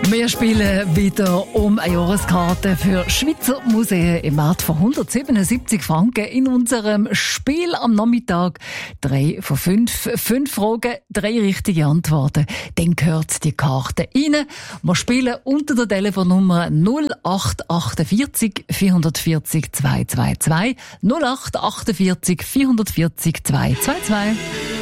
Wir spielen wieder um eine Jahreskarte für Schweizer Museen im Wert von 177 Franken in unserem Spiel am Nachmittag. 3 von 5. 5 Fragen, 3 richtige Antworten. Dann gehört die Karte rein. Wir spielen unter der Telefonnummer 0848 440 222 0848 440 222.